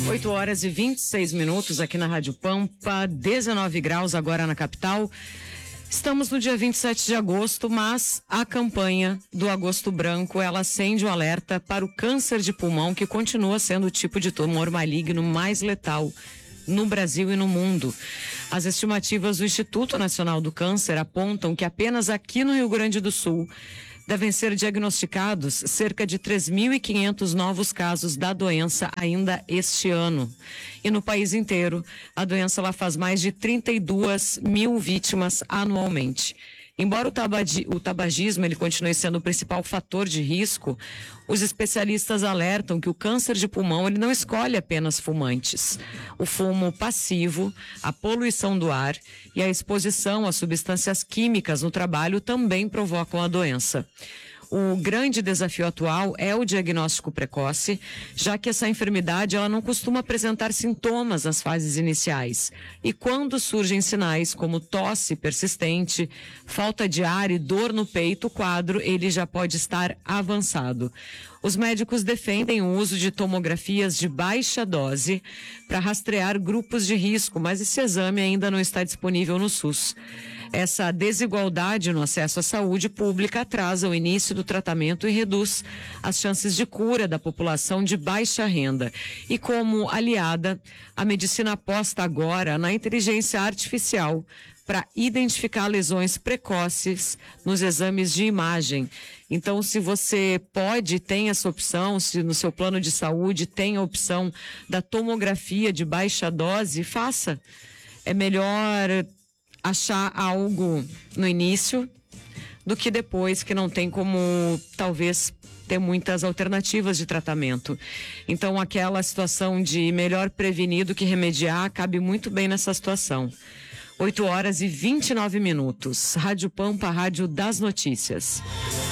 8 horas e 26 minutos aqui na Rádio Pampa, 19 graus agora na capital. Estamos no dia 27 de agosto, mas a campanha do Agosto Branco, ela acende o alerta para o câncer de pulmão, que continua sendo o tipo de tumor maligno mais letal no Brasil e no mundo. As estimativas do Instituto Nacional do Câncer apontam que apenas aqui no Rio Grande do Sul devem ser diagnosticados cerca de 3.500 novos casos da doença ainda este ano. E no país inteiro, a doença ela faz mais de 32 mil vítimas anualmente. Embora o tabagismo ele continue sendo o principal fator de risco, os especialistas alertam que o câncer de pulmão ele não escolhe apenas fumantes. O fumo passivo, a poluição do ar e a exposição a substâncias químicas no trabalho também provocam a doença. O grande desafio atual é o diagnóstico precoce, já que essa enfermidade ela não costuma apresentar sintomas nas fases iniciais. E quando surgem sinais como tosse persistente, falta de ar e dor no peito, o quadro ele já pode estar avançado. Os médicos defendem o uso de tomografias de baixa dose para rastrear grupos de risco, mas esse exame ainda não está disponível no SUS. Essa desigualdade no acesso à saúde pública atrasa o início do tratamento e reduz as chances de cura da população de baixa renda. E como aliada, a medicina aposta agora na inteligência artificial para identificar lesões precoces nos exames de imagem. Então, se você tem essa opção, se no seu plano de saúde tem a opção da tomografia de baixa dose, faça. É melhor achar algo no início do que depois, que não tem como, talvez, ter muitas alternativas de tratamento. Então, aquela situação de melhor prevenir do que remediar cabe muito bem nessa situação. 8 horas e 29 minutos. Rádio Pampa, Rádio das Notícias.